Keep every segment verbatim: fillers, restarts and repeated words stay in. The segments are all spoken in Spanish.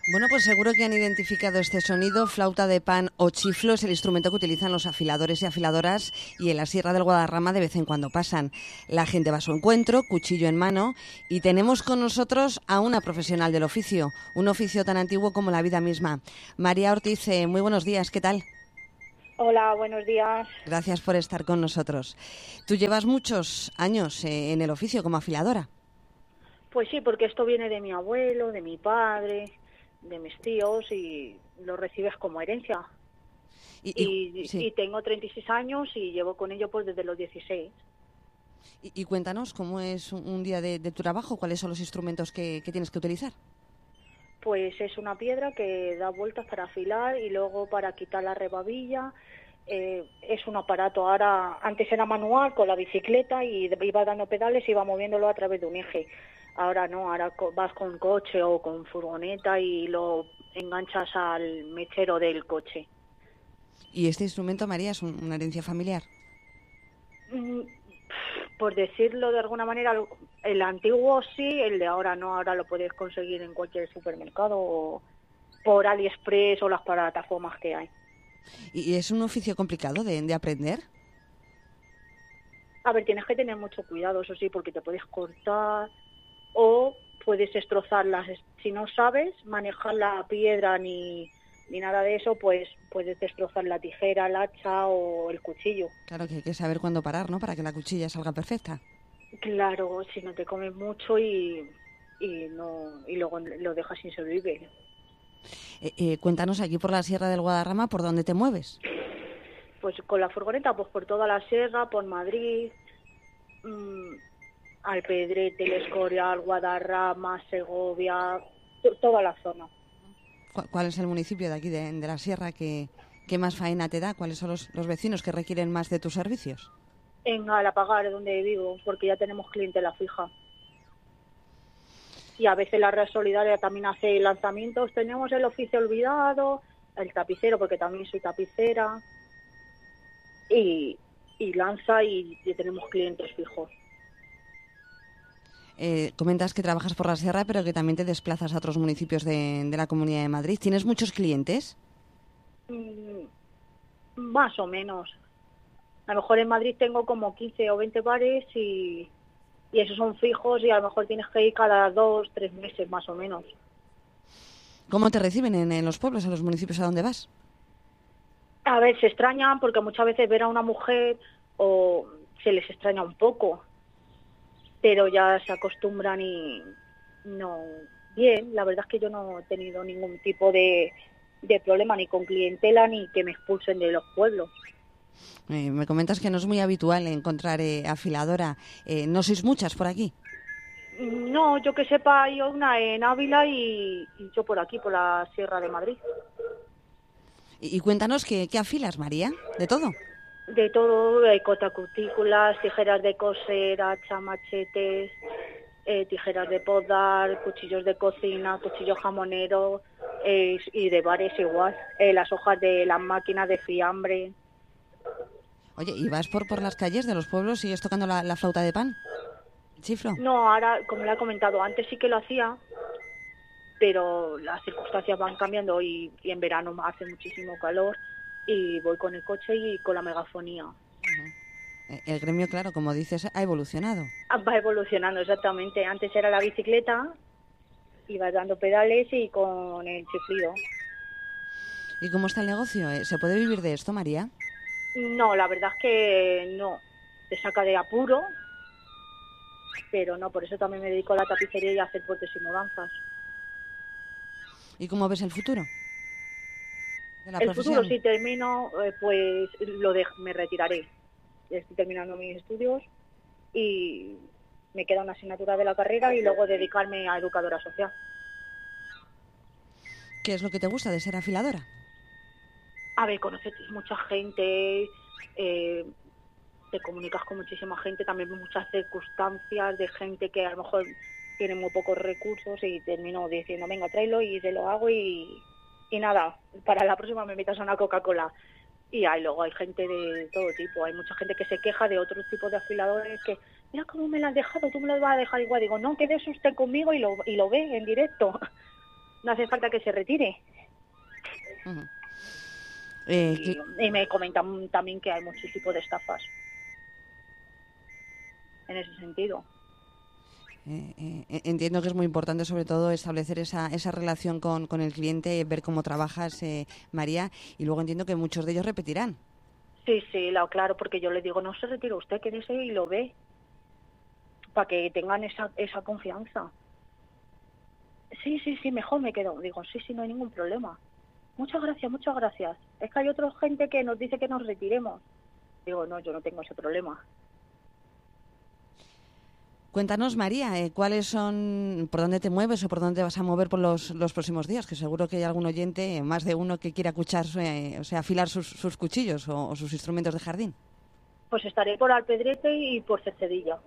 Bueno, pues seguro que han identificado este sonido. Flauta de pan o chiflo es el instrumento que utilizan los afiladores y afiladoras, y en la Sierra del Guadarrama de vez en cuando pasan. La gente va a su encuentro, cuchillo en mano, y tenemos con nosotros a una profesional del oficio, un oficio tan antiguo como la vida misma. María Ortiz, eh, muy buenos días, ¿qué tal? Hola, buenos días. Gracias por estar con nosotros. Tú llevas muchos años eh, en el oficio como afiladora. Pues sí, porque esto viene de mi abuelo, de mi padre, de mis tíos y lo recibes como herencia. Y, y, Y, sí. y tengo treinta y seis años y llevo con ello pues desde los dieciséis. y, y cuéntanos cómo es un, un día de, de tu trabajo, cuáles son los instrumentos que, que tienes que utilizar. Pues es una piedra que da vueltas para afilar y luego para quitar la rebabilla. Eh, es un aparato, ahora antes era manual con la bicicleta y iba dando pedales y iba moviéndolo a través de un eje. Ahora no, ahora vas con coche o con furgoneta y lo enganchas al mechero del coche. ¿Y este instrumento, María, es un, una herencia familiar? Mm, Por decirlo de alguna manera, el antiguo sí, el de ahora no, ahora lo puedes conseguir en cualquier supermercado o por AliExpress o las plataformas que hay. ¿Y, y es un oficio complicado de, de aprender? A ver, tienes que tener mucho cuidado, eso sí, porque te puedes cortar o puedes destrozarlas. Si no sabes manejar la piedra ni, ni nada de eso, pues puedes destrozar la tijera, el hacha o el cuchillo. Claro que hay que saber cuándo parar, ¿no? Para que la cuchilla salga perfecta. Claro, si no te comes mucho y, y, no, y luego lo dejas sin sobrevivir. Eh, eh, cuéntanos aquí por la Sierra del Guadarrama, ¿por dónde te mueves? Pues con la furgoneta, pues por toda la sierra, por Madrid, mmm, Alpedrete, El Escorial, Guadarrama, Segovia, to- toda la zona. ¿Cu- ¿Cuál es el municipio de aquí, de, de la Sierra, que, que más faena te da? ¿Cuáles son los, los vecinos que requieren más de tus servicios? En Galapagar, donde vivo, porque ya tenemos clientela fija. Y a veces la Red Solidaria también hace lanzamientos. Tenemos el oficio olvidado, el tapicero, porque también soy tapicera, y, y lanza y, y tenemos clientes fijos. Eh, comentas que trabajas por la Sierra, pero que también te desplazas a otros municipios de, de la Comunidad de Madrid. ¿Tienes muchos clientes? Mm, Más o menos. A lo mejor en Madrid tengo como quince o veinte bares y, y esos son fijos y a lo mejor tienes que ir cada dos, tres meses más o menos. ¿Cómo te reciben en, en los pueblos, en los municipios a donde vas? A ver, se extrañan porque muchas veces ver a una mujer o se les extraña un poco, pero ya se acostumbran y no. Bien, la verdad es que yo no he tenido ningún tipo de, de problema ni con clientela ni que me expulsen de los pueblos. Eh, me comentas que no es muy habitual encontrar eh, afiladora. Eh, ¿no sois muchas por aquí? No, yo que sepa, hay una en Ávila y, y yo por aquí, por la Sierra de Madrid. Y, y cuéntanos qué, qué afilas, María, de todo. De todo, hay cortacutículas, tijeras de coser, hacha, machetes, eh, tijeras de podar, cuchillos de cocina, cuchillos jamoneros eh, y de bares igual. Eh, las hojas de las máquinas de fiambre. Oye, ¿y vas por, por las calles de los pueblos, sigues tocando la, la flauta de pan? ¿El chiflo? No, ahora, como le he comentado, antes sí que lo hacía, pero las circunstancias van cambiando y, y en verano hace muchísimo calor y voy con el coche y con la megafonía. Eh, El gremio, claro, como dices, ha evolucionado. Ah, Va evolucionando, exactamente. Antes era la bicicleta, ibas dando pedales y con el chiflido. ¿Y cómo está el negocio? Eh, ¿Se puede vivir de esto, María? No, la verdad es que no. Te saca de apuro, pero no, por eso también me dedico a la tapicería y a hacer puertas y mudanzas. ¿Y cómo ves el futuro de la El futuro, profesión? si termino, eh, pues lo de, me retiraré. Estoy terminando mis estudios y me queda una asignatura de la carrera y luego dedicarme a educadora social. ¿Qué es lo que te gusta de ser afiladora? A ver, conoces mucha gente, eh, te comunicas con muchísima gente, también muchas circunstancias de gente que a lo mejor tiene muy pocos recursos y termino diciendo, venga, tráelo y se lo hago y, y nada, para la próxima me metas a una Coca-Cola. Y hay, luego hay gente de todo tipo, hay mucha gente que se queja de otros tipos de afiladores que, mira cómo me lo has dejado, tú me lo vas a dejar igual. Digo, no, quédese usted conmigo y lo, y lo ve en directo. no hace falta que se retire. Uh-huh. eh, Y, que... y me comentan también que hay muchos tipos de estafas en ese sentido. Eh, eh, entiendo que es muy importante sobre todo establecer esa, esa relación con, con el cliente, ver cómo trabajas, eh, María, y luego entiendo que muchos de ellos repetirán. Sí, sí, lo claro, porque yo le digo, no se retire usted, quédese y lo ve, para que tengan esa, esa confianza. Sí, sí, sí, mejor me quedo. Digo, sí, sí, no hay ningún problema. Muchas gracias, muchas gracias. Es que hay otra gente que nos dice que nos retiremos. Digo, no, yo no tengo ese problema. Cuéntanos, María, eh, ¿cuáles son, por dónde te mueves o por dónde te vas a mover por los, los próximos días? Que seguro que hay algún oyente, más de uno, que quiera cuchar, eh, o sea, afilar sus, sus cuchillos o, o sus instrumentos de jardín. Pues estaré por Alpedrete y por Cercedilla.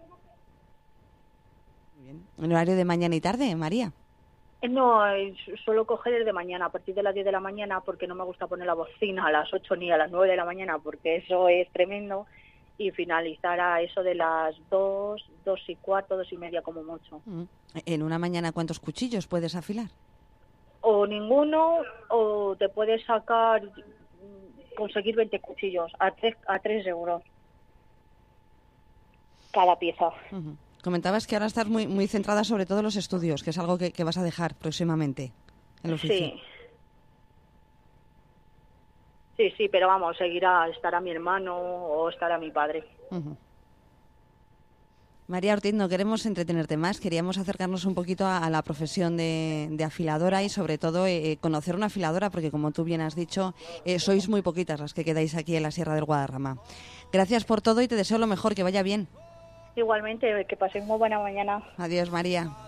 Muy bien. ¿En horario de mañana y tarde, María? No, suelo coger el de mañana, a partir de las diez de la mañana, porque no me gusta poner la bocina a las ocho ni a las nueve de la mañana, porque eso es tremendo. Y finalizar a eso de las dos, dos y cuarto, dos y media como mucho. ¿En una mañana cuántos cuchillos puedes afilar? O ninguno, o te puedes sacar, conseguir veinte cuchillos a tres, a tres euros cada pieza. Uh-huh. Comentabas que ahora estás muy muy centrada sobre todo en los estudios, que es algo que, que vas a dejar próximamente en el oficio. Sí. Sí, sí, pero vamos, seguirá, estará mi hermano o estará mi padre. Uh-huh. María Ortiz, no queremos entretenerte más, queríamos acercarnos un poquito a, a la profesión de, de afiladora y sobre todo eh, conocer una afiladora, porque como tú bien has dicho, eh, sois muy poquitas las que quedáis aquí en la Sierra del Guadarrama. Gracias por todo y te deseo lo mejor, que vaya bien. Igualmente, que paséis muy buena mañana. Adiós, María.